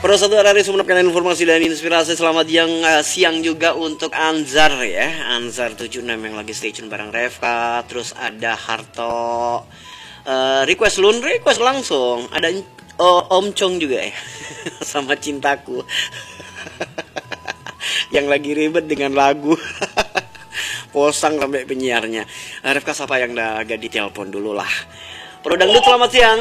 Satu hari mendapatkan informasi dan inspirasi. Selamat siang juga untuk Anzar ya. Anzar 76 yang lagi stay tune bareng Revka. Terus ada Harto. Request langsung. Ada Om Chong juga ya. Sama Cintaku. Yang lagi ribet dengan lagu. Posang sampai penyiarnya. Revka sapa yang udah agak ditelepon dulu lah. Pro Dangdut, selamat siang.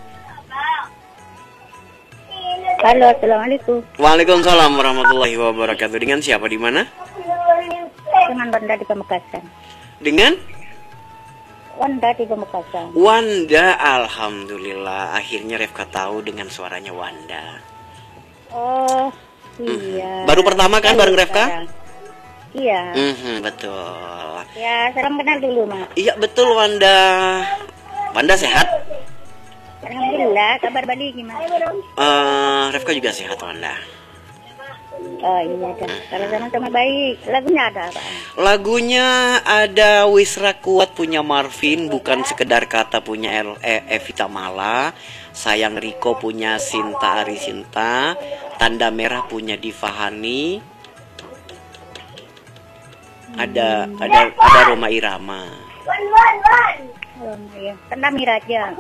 Halo, assalamualaikum. Waalaikumsalam warahmatullahi wabarakatuh. Dengan siapa di mana? Dengan Wanda di Pamekasan. Dengan Wanda di Pamekasan. Wanda, alhamdulillah. Akhirnya Revka tahu dengan suaranya Wanda. Oh, iya. Baru pertama kan bareng Revka? Sekarang. Iya. Betul. Ya, salam kenal dulu, Mak. Iya betul Wanda. Wanda sehat? Alhamdulillah, kabar Bali gimana? Revka juga sehat Wanda. Oh iya, kalau sama-sama baik. Lagunya ada apa? Lagunya ada Wisra Kuat punya Marvin, bukan sekedar kata punya Evita Mala, Sayang Riko punya Sinta Arisinta, Tanda Merah punya Diva Hani, ada Roma Irama. Oh, iya. Tanda Mira aja.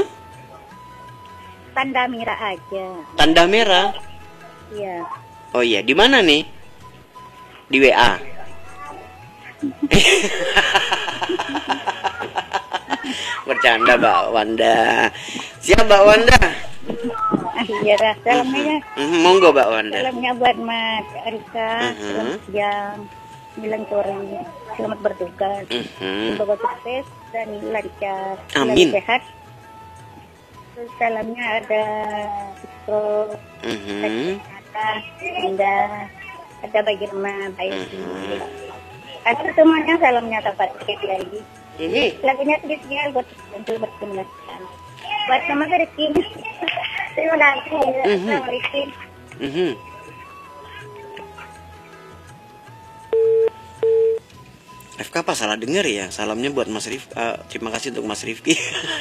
Tanda Mira aja. Tanda Merah? Iya. Oh iya, di mana nih? Di WA. Bercanda Mbak Wanda. Siap Mbak Wanda. Iya dah, salamnya. Monggo Mbak Wanda. Salamnya buat Mas Arika. Selamat siang. 9 sore. Selamat bertugas. Semoga sukses dan lancar. Amin. Sehat. Terus salamnya ada Fikro, ada Bagi Remah, baik. Ada semuanya salamnya dapat lagi. Lagunya sedikit buat untuk berkenalan. Buat sama Rizky. Terima kasih. Assalamualaikum. Revka apa salah denger ya? Salamnya buat Mas Rifki. Terima kasih untuk Mas Rifki.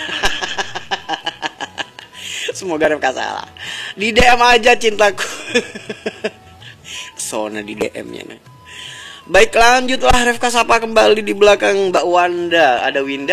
Semoga Revka salah. Di DM aja cintaku. Sona di DM-nya. Baik, lanjutlah Revka sapa kembali di belakang Mbak Wanda. Ada Winda.